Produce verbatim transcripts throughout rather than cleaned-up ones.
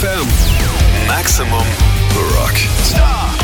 F M. Maximum Rock. Star.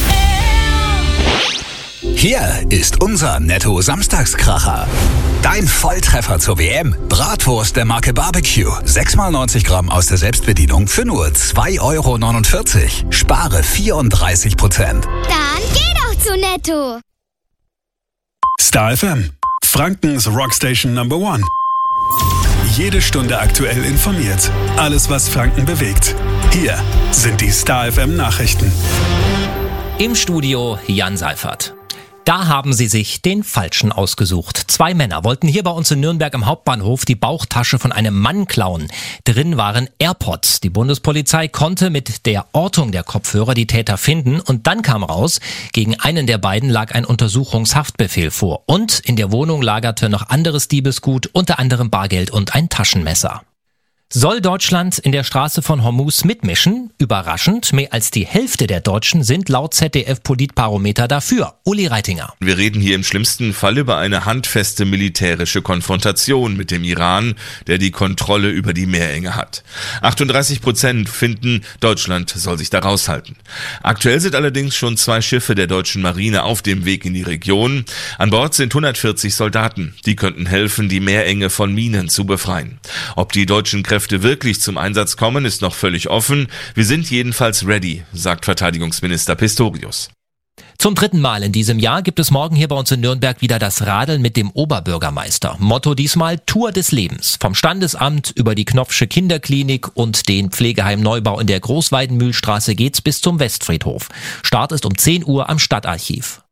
Hier ist unser Netto-Samstagskracher. Dein Volltreffer zur W M. Bratwurst der Marke Barbecue. sechs mal neunzig Gramm aus der Selbstbedienung für nur zwei Euro neunundvierzig. Spare vierunddreißig Prozent. Dann geh doch zu Netto. Star F M. Frankens Rockstation Number One. Jede Stunde aktuell informiert. Alles, was Franken bewegt. Hier sind die Star F M Nachrichten. Im Studio Jan Seifert. Da haben sie sich den Falschen ausgesucht. Zwei Männer wollten hier bei uns in Nürnberg am Hauptbahnhof die Bauchtasche von einem Mann klauen. Drin waren AirPods. Die Bundespolizei konnte mit der Ortung der Kopfhörer die Täter finden. Und dann kam raus, gegen einen der beiden lag ein Untersuchungshaftbefehl vor. Und in der Wohnung lagerte noch anderes Diebesgut, unter anderem Bargeld und ein Taschenmesser. Soll Deutschland in der Straße von Hormuz mitmischen? Überraschend, mehr als die Hälfte der Deutschen sind laut Z D F-Politbarometer dafür. Uli Reitinger. Wir reden hier im schlimmsten Fall über eine handfeste militärische Konfrontation mit dem Iran, der die Kontrolle über die Meerenge hat. achtunddreißig Prozent finden, Deutschland soll sich da raushalten. Aktuell sind allerdings schon zwei Schiffe der deutschen Marine auf dem Weg in die Region. An Bord sind hundertvierzig Soldaten. Die könnten helfen, die Meerenge von Minen zu befreien. Ob die deutschen Kräfte wirklich zum Einsatz kommen, ist noch völlig offen. Wir sind jedenfalls ready, sagt Verteidigungsminister Pistorius. Zum dritten Mal in diesem Jahr gibt es morgen hier bei uns in Nürnberg wieder das Radeln mit dem Oberbürgermeister. Motto diesmal Tour des Lebens. Vom Standesamt über die Knopfsche Kinderklinik und den Pflegeheim Neubau in der Großweidenmühlstraße geht's bis zum Westfriedhof. Start ist um zehn Uhr am Stadtarchiv.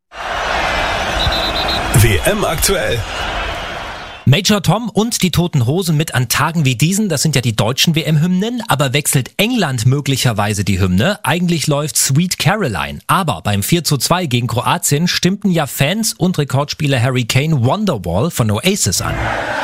W M aktuell. Major Tom und die Toten Hosen mit an Tagen wie diesen, das sind ja die deutschen W M-Hymnen, aber wechselt England möglicherweise die Hymne? Eigentlich läuft Sweet Caroline, aber beim vier zu zwei gegen Kroatien stimmten ja Fans und Rekordspieler Harry Kane Wonderwall von Oasis an.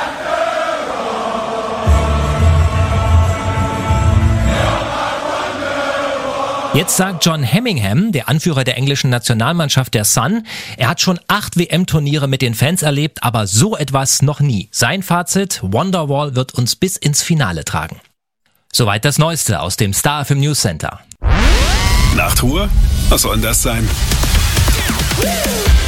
Jetzt sagt John Hemmingham, der Anführer der englischen Nationalmannschaft der Sun, er hat schon acht W M-Turniere mit den Fans erlebt, aber so etwas noch nie. Sein Fazit, Wonderwall wird uns bis ins Finale tragen. Soweit das Neueste aus dem Star F M News Center. Nachtruhe? Was soll denn das sein?